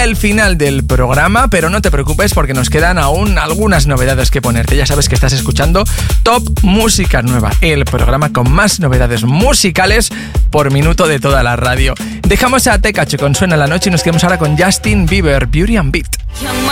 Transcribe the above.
el final del programa, pero no te preocupes porque nos quedan aún algunas novedades que ponerte. Ya sabes que estás escuchando Top Música Nueva, el programa con más novedades musicales por minuto de toda la radio. Dejamos a Tekashi con Suena la Noche y nos quedamos ahora con Justin Bieber, Beauty and Beat.